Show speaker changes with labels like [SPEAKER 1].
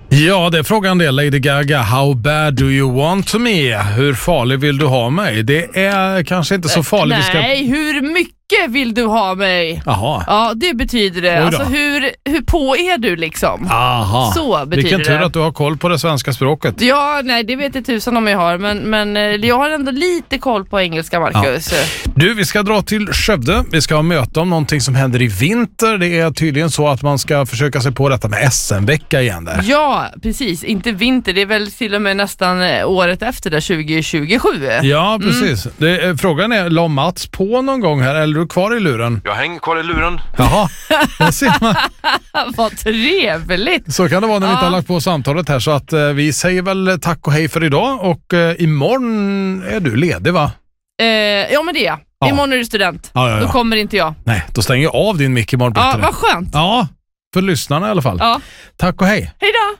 [SPEAKER 1] Ja, det är frågan det, Lady Gaga. How bad do you want me? Hur farlig vill du ha mig? Det är kanske inte så farligt.
[SPEAKER 2] Nej, hur mycket vill du ha mig?
[SPEAKER 1] Jaha.
[SPEAKER 2] Ja, det betyder det. Alltså hur på är du liksom?
[SPEAKER 1] Aha.
[SPEAKER 2] Så betyder
[SPEAKER 1] Vilken tur
[SPEAKER 2] det.
[SPEAKER 1] att du har koll på det svenska språket.
[SPEAKER 2] Ja, nej, det vet jag tusan om jag har. Men jag har ändå lite koll på engelska, Marcus.
[SPEAKER 1] Ja. Du, vi ska dra till Skövde. Vi ska ha möte om någonting som händer i vinter. Det är tydligen så att man ska försöka sig på detta med SM-vecka igen där.
[SPEAKER 2] Ja, precis. Inte vinter. Det är väl till och med nästan året efter där, 2027.
[SPEAKER 1] Ja, precis. Frågan är, la Mats på någon gång här eller är du kvar i luren?
[SPEAKER 3] Jag hänger kvar i luren.
[SPEAKER 1] Jaha, det ser man.
[SPEAKER 2] Vad trevligt.
[SPEAKER 1] Så kan det vara när vi inte har lagt på samtalet här, så att vi säger väl tack och hej för idag och imorgon är du ledig, va?
[SPEAKER 2] Ja, men det är jag.
[SPEAKER 1] Ja.
[SPEAKER 2] Imorgon är du student.
[SPEAKER 1] Ja.
[SPEAKER 2] Då kommer inte jag.
[SPEAKER 1] Nej, då stänger jag av din mick imorgon.
[SPEAKER 2] Ja, vad skönt.
[SPEAKER 1] Ja, för lyssnarna i alla fall.
[SPEAKER 2] Ja.
[SPEAKER 1] Tack och hej.
[SPEAKER 2] Hej då.